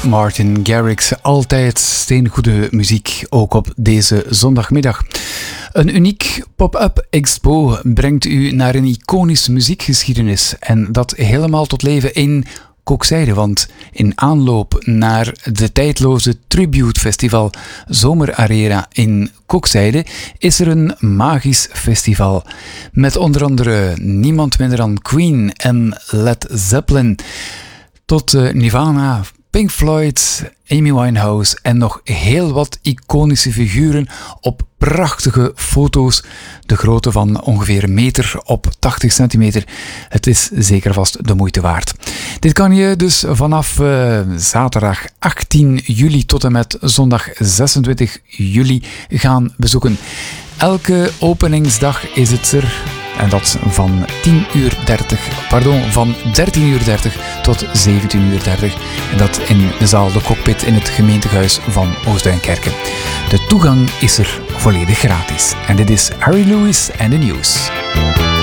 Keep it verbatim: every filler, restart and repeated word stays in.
Martin Garrix. Altijd steengoede muziek, ook op deze zondagmiddag. Een uniek pop-up expo brengt u naar een iconische muziekgeschiedenis. En dat helemaal tot leven in Kookzijde, want in aanloop naar de tijdloze Tribute Festival Zomerarena in Kookzijde is er een magisch festival. Met onder andere niemand minder dan Queen en Led Zeppelin, tot uh, Nirvana, Pink Floyd, Amy Winehouse en nog heel wat iconische figuren op prachtige foto's. De grootte van ongeveer een meter op tachtig centimeter. Het is zeker vast de moeite waard. Dit kan je dus vanaf uh, zaterdag achttien juli tot en met zondag zesentwintig juli gaan bezoeken. Elke openingsdag is het er. En dat van tien uur dertig, pardon, van dertien uur dertig tot zeventien uur dertig. En dat in de zaal De Cockpit in het gemeentehuis van Oostduinkerke. De toegang is er volledig gratis. En dit is Harry Lewis en de News.